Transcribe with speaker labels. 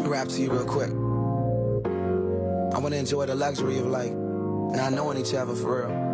Speaker 1: rap to you real quick. I wanna enjoy the luxury of like not knowing each other for real.